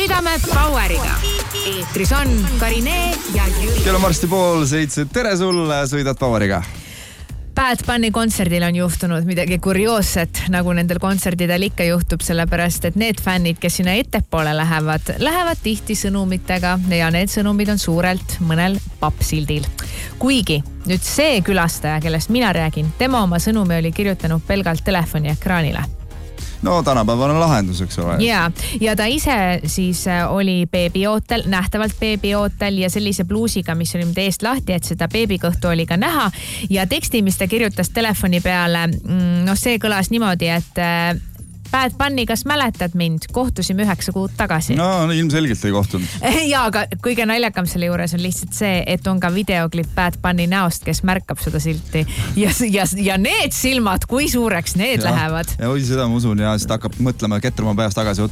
Sõidame Poweriga. Eetris on Karine ja Jüri. Kell on varsti 6:30. Tere sulle, sõidad Poweriga. Bad Bunny kontserdil on juhtunud midagi kurioosset, nagu nendel kontserdidel ikka juhtub, sellepärast et need fännid, kes sinna ettepoole lähevad tihti sõnumitega ja need sõnumid on suurelt mõnel pappsildil. Kuigi nüüd see külastaja, kellest mina räägin, tema oma sõnumi oli kirjutanud pelgalt telefoni ekraanile. No tänapäevane lahendus, eks ole. Ja ta ise siis oli beebiootel, nähtavalt beebiootel ja sellise bluusiga, mis oli nüüd eest lahti, et seda beebikõhtu oli ka näha. Ja teksti, mis ta kirjutas telefoni peale, see kõlas niimoodi, et Bad Bunny, kas mäletad mind? Kohtusime 9 kuud tagasi. No ilmselgelt ei kohtunud. Ja, aga kõige naljakam selle juures on lihtsalt see, et on ka videoklipp Bad Bunny näost, kes märkab seda silti. Ja need silmad, kui suureks need lähevad. Ja oi, seda ma usun ja siis ta hakkab mõtlema ketrama päevast tagasi.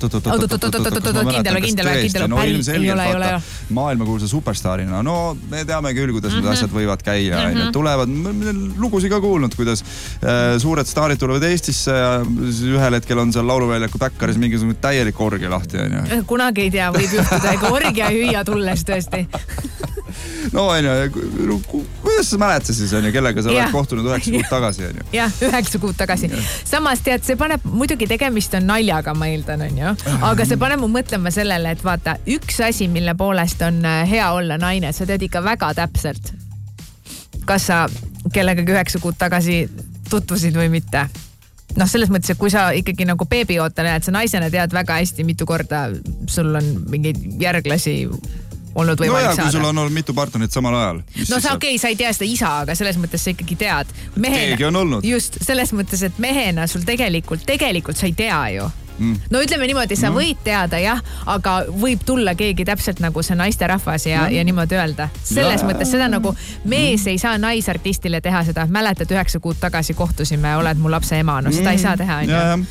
Kindel. No ilmselgelt maailmakuulsa superstaarina. No me teame küll, kuidas need asjad võivad käia. Tulevad, lugusid ka kuulnud, kuidas suured staarid tulevad Eestisse ja ühel hetkel on seal lauluväljaku päkkaris mingisugune täielik orgia lahti. Kunagi ei tea, võib juhtuda, ega orgia hüüa tulles tõesti. No kuidas sa mäled siis, kellega sa oled kohtunud 9 kuud tagasi? Jah, 9 kuud tagasi. Samas tead, see paneb, muidugi tegemist on naljaga, ma eeldan, aga see paneb mu mõtlema sellele, et vaata, üks asi, mille poolest on hea olla naine, sa tead ikka väga täpselt, kas sa kellegagi 9 kuud tagasi tutvusid või mitte. Selles mõttes, et kui sa ikkagi nagu beebiootel näed, sa naisena tead väga hästi, mitu korda sul on mingeid järglasi olnud võimalik saada. Kui sul on olnud mitu partnerit samal ajal. Sa ei tea seda isa, aga selles mõttes sa ikkagi tead. Keegi on olnud. Just, selles mõttes, et mehena sul tegelikult sa ei tea ju. No ütleme niimoodi, sa võid teada, jah, aga võib tulla keegi täpselt nagu see naisterahvas ja niimoodi öelda. Selles mõttes seda nagu mees ei saa naisartistile teha seda. Mäletad, 9 kuud tagasi kohtusime, oled mu lapse ema. No seda ei saa teha.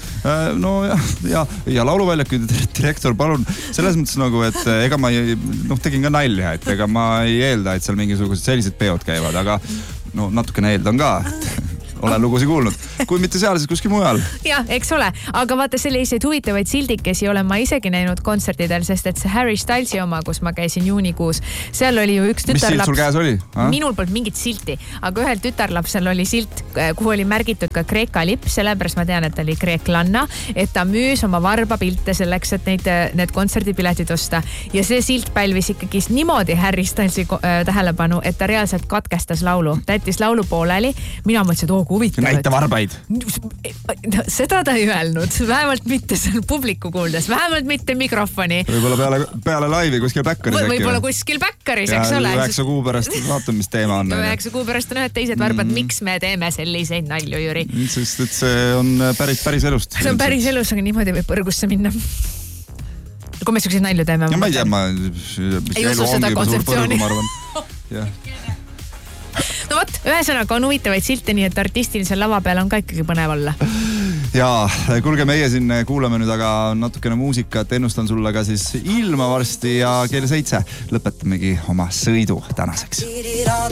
Ja lauluväljaku direktor, palun, selles mõttes nagu, et ega ma tegin ka nalja, et ega ma ei eelda, et seal mingisugused sellised peod käivad, aga natukene eeldan ka, olen lugusi kuulnud. Kui mitte seal, siis kuskil mujal. Jah, eks ole. Aga vaata, selliseid huvitavaid sildikesi olen ma isegi näinud kontsertidel, sest et see Harry Stylesi oma, kus ma käisin juunikuus, seal oli ju üks tütarlaps. Mis silt sul käes oli? Minul polnud mingit silti, aga ühel tütarlapsel oli silt, kuhu oli märgitud ka Kreeka lipp, sellepärast ma tean, et ta oli kreeklanna, et ta müüs oma varbapilte selleks, et need kontserdipiletid osta. Ja see silt pälvis ikkagi niimoodi Harry Stylesi tähelepanu, et ta reaalselt katkestas laulu. Ta jättis laulu pooleli. Mina mõtlesin, et huvitav. Näita varbaid. Seda ta ei öelnud, vähemalt mitte seal publiku kuuldes, vähemalt mitte mikrofoni. Võib-olla peale laivi kuskil päkkaris. Võib-olla kuskil päkkaris, eks ole. 9 kuu pärast vaatame, mis teema on. 9 kuu pärast on ühed teised varbad, miks me teeme selliseid nalju, Jüri? Sest et see on päris elust. See on päris elus, aga niimoodi võib põrgusse minna. Kui me selliseid nalju teeme. Ma ei tea, ei usu seda kontseptsiooni. Jah. No vot, ühesõnaga on huvitavaid silte, nii et artistil seal lava peal on ka ikkagi põnev olla. Ja kuulge, meie siin kuulame nüüd aga natukene muusikat, ennustan sulle ka siis ilma varsti ja kell 7 lõpetamegi oma sõidu tänaseks.